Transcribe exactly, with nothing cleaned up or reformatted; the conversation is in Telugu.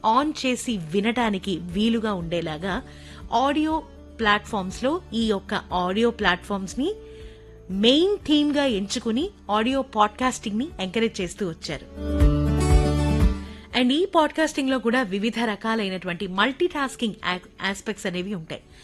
ఆన్ చేసి వినడానికి వీలుగా ఉండేలాగా ఆడియో ప్లాట్ఫామ్స్ లో ఈ యొక్క ఆడియో ప్లాట్ఫామ్స్ ని మెయిన్ థీమ్ గా ఎంచుకుని ఆడియో పాడ్కాస్టింగ్ ని ఎంకరేజ్ చేస్తూ వచ్చారు. అండ్ ఈ పాడ్కాస్టింగ్ లో కూడా వివిధ రకాలైనటువంటి మల్టీ టాస్కింగ్ ఆస్పెక్ట్స్ అనేవి ఉంటాయి.